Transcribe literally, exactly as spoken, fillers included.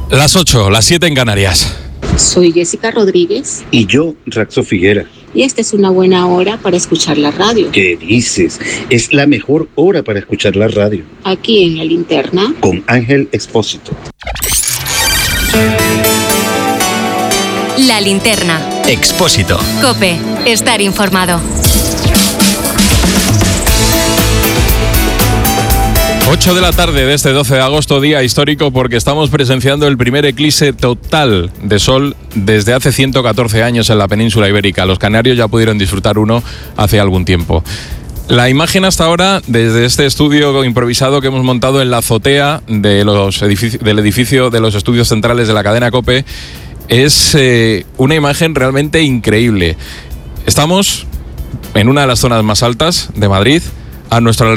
Las ocho, las siete en Canarias. Soy Jessica Rodríguez. Y yo, Raxo Figuera. Y esta es una buena hora para escuchar la radio. ¿Qué dices? Es la mejor hora para escuchar la radio. Aquí en La Linterna. Con Ángel Expósito. La Linterna. Expósito. COPE. Estar informado. ocho de la tarde de este doce de agosto, día histórico porque estamos presenciando el primer eclipse total de sol desde hace ciento catorce años en la península ibérica. Los canarios ya pudieron disfrutar uno hace algún tiempo. La imagen hasta ahora, desde este estudio improvisado que hemos montado en la azotea de los edifici- del edificio de los estudios centrales de la cadena COPE, es eh, una imagen realmente increíble. Estamos en una de las zonas más altas de Madrid, a nuestro